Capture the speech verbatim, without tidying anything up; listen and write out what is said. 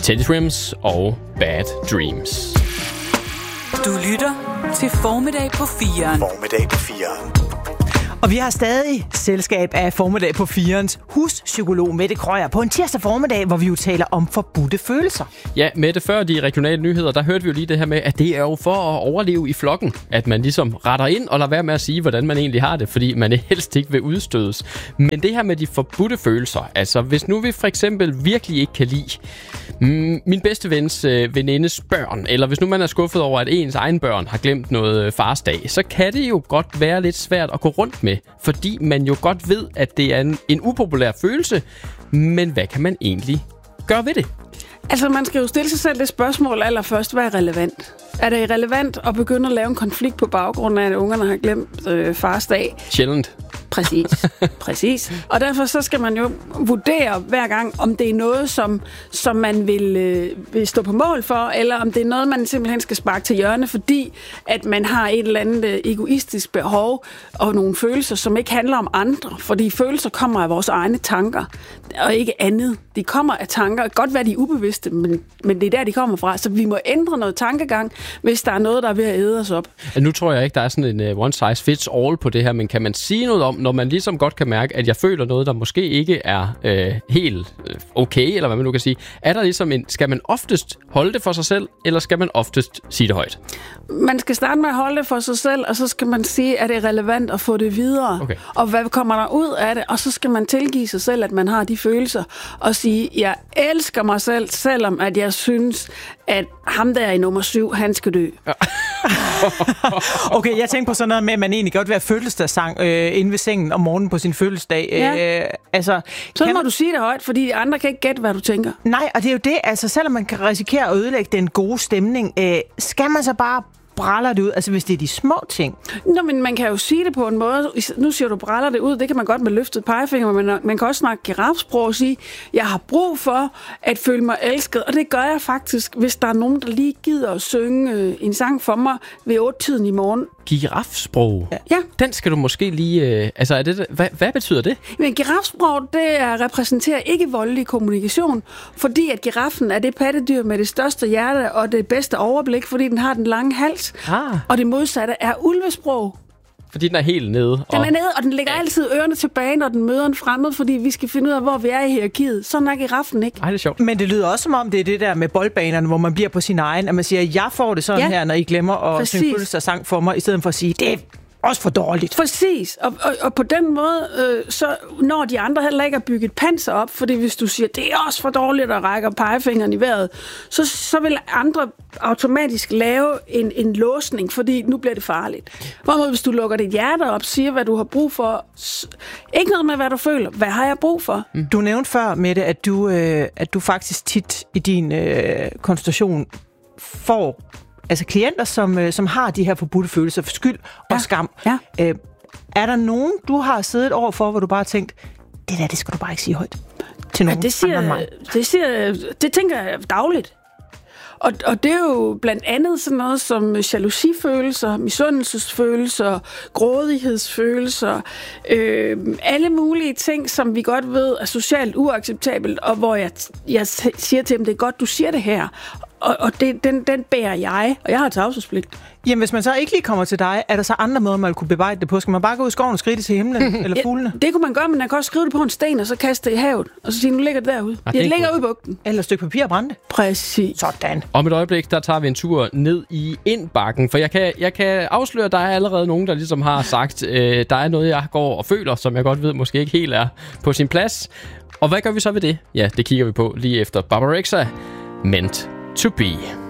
Teddy Swims og Bad Dreams. Du lytter til Formiddag på firen. Formiddag på firen. Og vi har stadig selskab af Formiddag på firens huspsykolog Mette Krøyer på en tirsdag formiddag, hvor vi jo taler om forbudte følelser. Ja, Mette, før de regionale nyheder, der hørte vi jo lige det her med, at det er jo for at overleve i flokken, at man ligesom retter ind og lader være med at sige, hvordan man egentlig har det, fordi man helst ikke vil udstødes. Men det her med de forbudte følelser, altså hvis nu vi for eksempel virkelig ikke kan lide mm, min bedste vens øh, venindes børn, eller hvis nu man er skuffet over, at ens egen børn har glemt noget øh, farsdag, så kan det jo godt være lidt svært at gå rundt med, fordi man jo godt ved, at det er en, en upopulær følelse, men hvad kan man egentlig gøre ved det? Altså, man skal jo stille sig selv det spørgsmål allerførst, hvad er relevant? Er det relevant at begynde at lave en konflikt på baggrund af, at ungerne har glemt øh, fars dag? Sjældent. Præcis, præcis. Og derfor så skal man jo vurdere hver gang, om det er noget, som, som man vil, øh, vil stå på mål for, eller om det er noget, man simpelthen skal sparke til hjørne, fordi at man har et eller andet øh, egoistisk behov og nogle følelser, som ikke handler om andre. Fordi følelser kommer af vores egne tanker, og ikke andet. De kommer af tanker. Det kan godt være, de er ubevidste, men, men det er der, de kommer fra. Så vi må ændre noget tankegang, hvis der er noget, der er ved at æde os op. Nu tror jeg ikke, der er sådan en uh, one size fits all på det her, men kan man sige noget om, når man ligesom godt kan mærke, at jeg føler noget, der måske ikke er øh, helt øh, okay, eller hvad man nu kan sige. Er der ligesom en, skal man oftest holde det for sig selv, eller skal man oftest sige det højt? Man skal starte med at holde det for sig selv, og så skal man sige, at det er relevant at få det videre. Okay. Og hvad kommer der ud af det? Og så skal man tilgive sig selv, at man har de følelser, og sige, jeg elsker mig selv, selvom at jeg synes, at ham der i nummer syv, han skal dø. Ja. Okay, jeg tænker på sådan noget med, at man egentlig godt vil have fødselsdagssang øh, inde ved sengen om morgenen på sin fødselsdag. Ja. Øh, altså, så må man... du sige det højt, fordi andre kan ikke gætte, hvad du tænker. Nej, og det er jo det, altså selvom man kan risikere at ødelægge den gode stemning, øh, skal man så bare bræller det ud, altså hvis det er de små ting? Nå, men man kan jo sige det på en måde. Nu siger du, bræller det ud. Det kan man godt med løftet pegefinger, men man kan også snakke girafsprog og sige, jeg har brug for at føle mig elsket, og det gør jeg faktisk, hvis der er nogen, der lige gider at synge en sang for mig ved otte-tiden i morgen. Girafsprog? Ja. Den skal du måske lige... Øh, altså, er det, hvad, hvad betyder det? Men girafsprog, det er, repræsenterer ikke voldelig kommunikation, fordi at giraffen er det pattedyr med det største hjerte og det bedste overblik, fordi den har den lange hals. Ah. Og det modsatte er ulvesprog. Fordi den er helt nede. Den og... er nede, og den lægger altid ørerne tilbage, når den møder en fremmed, fordi vi skal finde ud af, hvor vi er i hierarkiet. Sådan er giraffen ikke. Ej, det er sjovt. Men det lyder også som om, det er det der med boldbanerne, hvor man bliver på sin egen, at man siger, jeg får det sådan ja. her, når I glemmer at synge fødselsdagssang for mig, i stedet for at sige, det er også for dårligt. Præcis. Og, og, og på den måde, øh, så når de andre heller ikke har bygget panser op, fordi hvis du siger, det er også for dårligt at række pegefingeren i vejret, så, så vil andre automatisk lave en, en låsning, fordi nu bliver det farligt. Hvorimod hvis du lukker dit hjerte op, siger, hvad du har brug for, ikke noget med, hvad du føler. Hvad har jeg brug for? Mm. Du nævnte før, Mette, at du, øh, at du faktisk tit i din øh, konstellation får altså klienter, som, øh, som har de her forbudte følelser for skyld og ja. skam. Ja. Øh, er der nogen, du har siddet over for, hvor du bare har tænkt, det der, det skal du bare ikke sige højt til nogen ja, det siger, andre mig? Det, siger, det tænker jeg dagligt. Og, og det er jo blandt andet sådan noget som jalousifølelser, misundelsesfølelser, grådighedsfølelser, øh, alle mulige ting, som vi godt ved er socialt uacceptabelt, og hvor jeg, jeg siger til dem, det er godt, du siger det her. Og, og det, den, den bærer jeg, og jeg har tavshedspligt. Jamen, hvis man så ikke lige kommer til dig, er der så andre måder, man kunne bebrejde det på? Skal man bare gå ud i skoven og skride det til himlen, eller fuglene? Ja, det kunne man gøre, men man kan også skrive det på en sten, og så kaste det i havet, og så sige, nu ligger det derude. Ja, det, det ligger ude i bugten. Eller et stykke papir og brænde. Præcis. Sådan. Om et øjeblik, der tager vi en tur ned i indbakken, for jeg kan, jeg kan afsløre, at der er allerede nogen, der ligesom har sagt, øh, der er noget, jeg går og føler, som jeg godt ved, måske ikke helt er på sin plads. Og hvad gør vi så ved det? Ja, det kigger vi på lige efter Barbara Rexha, Meant to Be.